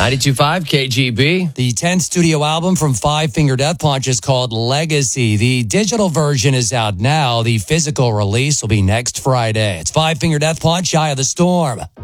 92.5 KGB. The 10th studio album from Five Finger Death Punch is called Legacy. The digital version is out now. The physical release will be next Friday. It's Five Finger Death Punch, Eye of the Storm.